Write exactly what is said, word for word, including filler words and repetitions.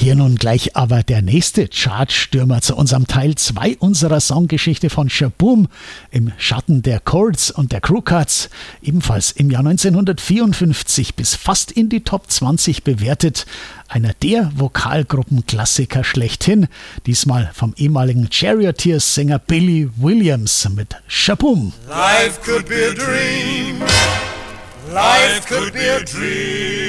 Hier nun gleich aber der nächste Chartstürmer zu unserem Teil zwei unserer Songgeschichte von Shaboom im Schatten der Chords und der Crewcuts, ebenfalls im Jahr neunzehnhundertvierundfünfzig bis fast in die Top zwanzig bewertet, einer der Vokalgruppenklassiker schlechthin, diesmal vom ehemaligen Charioteers-Sänger Billy Williams mit Shaboom. Life could be a dream, life could be a dream.